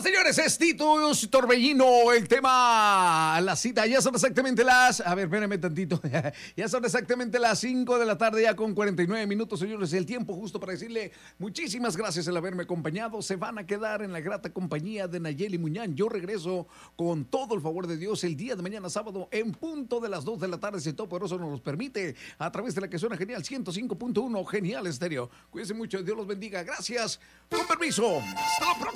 Señores, es Titus Torbellino, el tema, la cita, ya son exactamente a ver, espérenme tantito, ya son exactamente las 5 de la tarde, ya con 49 minutos, señores, el tiempo justo para decirle muchísimas gracias el haberme acompañado, se van a quedar en la grata compañía de Nayeli Muñán, yo regreso con todo el favor de Dios el día de mañana sábado en punto de las 2 de la tarde, si el Todopoderoso nos los permite, a través de la que suena genial 105.1, Genial Estéreo, cuídense mucho, Dios los bendiga, gracias, con permiso, hasta la próxima.